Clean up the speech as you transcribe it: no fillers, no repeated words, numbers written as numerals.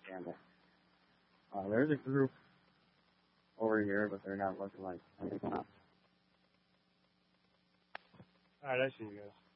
Damn it. There's a group over here, but they're not looking like anything else. Alright, I see you guys.